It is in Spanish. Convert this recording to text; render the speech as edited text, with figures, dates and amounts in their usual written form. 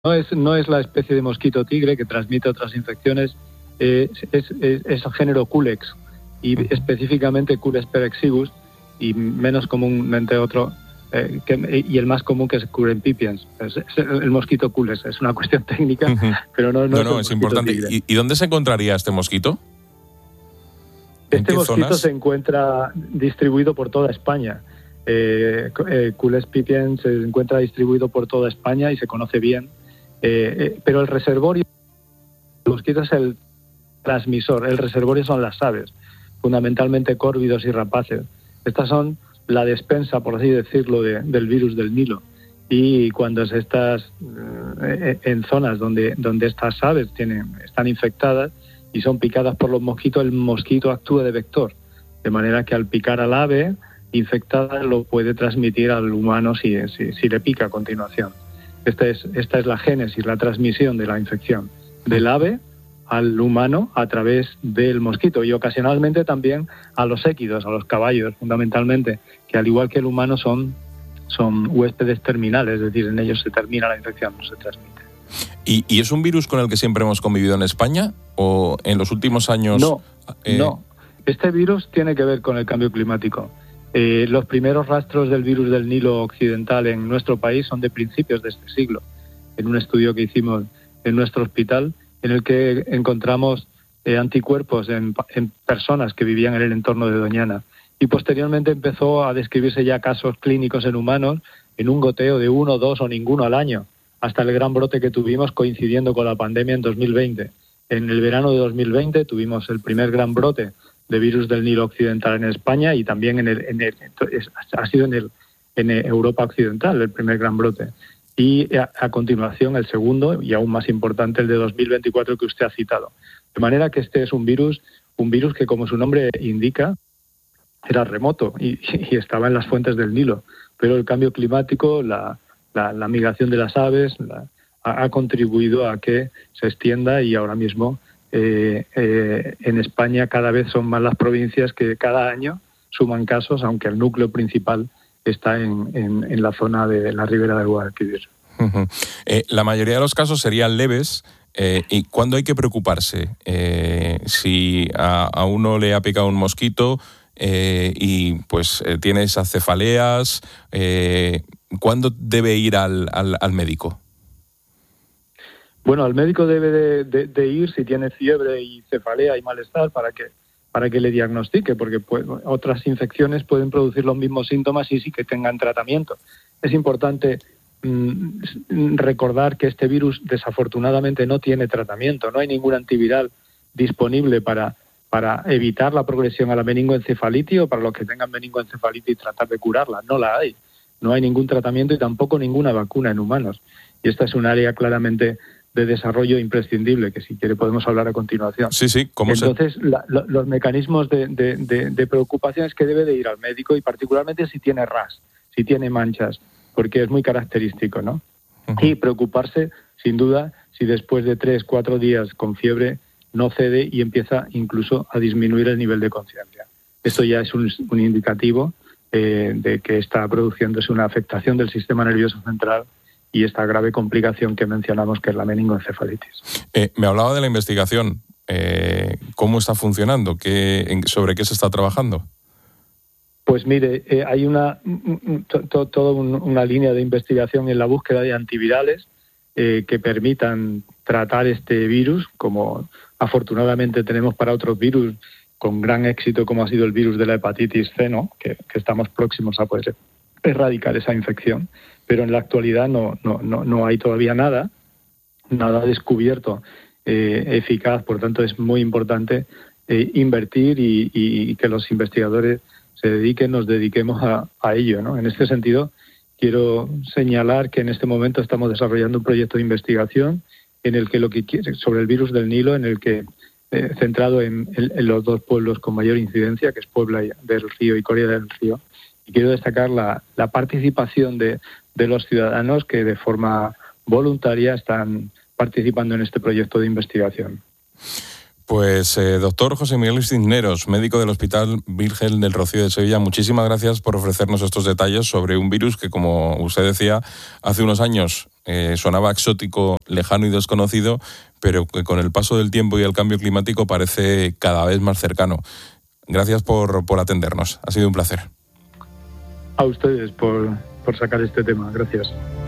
No es la especie de mosquito tigre que transmite otras infecciones, es el género Culex, y específicamente Culex perexivus, y menos comúnmente otro, y el más común, que es Curempipiens. Es el mosquito Culex. Es una cuestión técnica, pero no es importante. ¿Y dónde se encontraría este mosquito? Este mosquito zonas se encuentra distribuido por toda España. Culex pipiens se encuentra distribuido por toda España y se conoce bien. Pero el reservorio del mosquito es el transmisor. El reservorio son las aves, fundamentalmente córvidos y rapaces. Estas son la despensa, por así decirlo, del virus del Nilo. Y cuando estás en zonas donde estas aves están infectadas y son picadas por los mosquitos, el mosquito actúa de vector, de manera que al picar al ave infectada lo puede transmitir al humano si le pica a continuación. Esta es la génesis, la transmisión de la infección del ave al humano a través del mosquito, y ocasionalmente también a los équidos, a los caballos fundamentalmente, que al igual que el humano son huéspedes terminales, es decir, en ellos se termina la infección, no se transmite. ¿Y es un virus con el que siempre hemos convivido en España o en los últimos años? No. Este virus tiene que ver con el cambio climático. Los primeros rastros del virus del Nilo occidental en nuestro país son de principios de este siglo, en un estudio que hicimos en nuestro hospital, en el que encontramos anticuerpos en personas que vivían en el entorno de Doñana. Y posteriormente empezó a describirse ya casos clínicos en humanos en un goteo de 1, 2 o ninguno al año, hasta el gran brote que tuvimos coincidiendo con la pandemia en 2020. En el verano de 2020 tuvimos el primer gran brote de virus del Nilo occidental en España, y también ha sido en Europa occidental el primer gran brote. Y a continuación el segundo, y aún más importante, el de 2024 que usted ha citado. De manera que este es un virus que, como su nombre indica, era remoto y estaba en las fuentes del Nilo. Pero el cambio climático, la migración de las aves, ha contribuido a que se extienda, y ahora mismo en España cada vez son más las provincias que cada año suman casos, aunque el núcleo principal está en la zona de la ribera del Guadalquivir. La mayoría de los casos serían leves. ¿Y cuándo hay que preocuparse? Si a uno le ha picado un mosquito y pues tiene esas cefaleas, ¿cuándo debe ir al médico? Bueno, al médico debe de ir si tiene fiebre y cefalea y malestar para que le diagnostique, porque otras infecciones pueden producir los mismos síntomas y sí que tengan tratamiento. Es importante recordar que este virus desafortunadamente no tiene tratamiento, no hay ningún antiviral disponible para evitar la progresión a la meningoencefalitis, o para los que tengan meningoencefalitis tratar de curarla. No la hay, no hay ningún tratamiento y tampoco ninguna vacuna en humanos. Y esta es un área claramente de desarrollo imprescindible, que si quiere podemos hablar a continuación. Sí, Entonces, los mecanismos de preocupación es que debe de ir al médico, y particularmente si tiene ras, si tiene manchas, porque es muy característico, ¿no? Uh-huh. Y preocuparse, sin duda, si después de 3-4 días con fiebre no cede y empieza incluso a disminuir el nivel de conciencia. Esto ya es un indicativo de que está produciéndose una afectación del sistema nervioso central y esta grave complicación que mencionamos, que es la meningoencefalitis. Me hablaba de la investigación. ¿Cómo está funcionando? ¿Sobre qué se está trabajando? Pues mire, hay toda una línea de investigación en la búsqueda de antivirales que permitan tratar este virus, como afortunadamente tenemos para otros virus con gran éxito, como ha sido el virus de la hepatitis C, ¿no? que estamos próximos a poder erradicar esa infección. Pero en la actualidad no hay todavía nada descubierto eficaz. Por tanto, es muy importante invertir y que los investigadores nos dediquemos a ello, ¿no? En este sentido, quiero señalar que en este momento estamos desarrollando un proyecto de investigación en el que sobre el virus del Nilo, en el que centrado en los dos pueblos con mayor incidencia, que es Puebla del Río y Coria del Río. Y quiero destacar la participación de los ciudadanos que de forma voluntaria están participando en este proyecto de investigación. Pues doctor José Miguel Cisneros, médico del Hospital Virgen del Rocío de Sevilla, muchísimas gracias por ofrecernos estos detalles sobre un virus que, como usted decía, hace unos años sonaba exótico, lejano y desconocido, pero que con el paso del tiempo y el cambio climático parece cada vez más cercano. Gracias por atendernos, ha sido un placer. A ustedes por sacar este tema, gracias.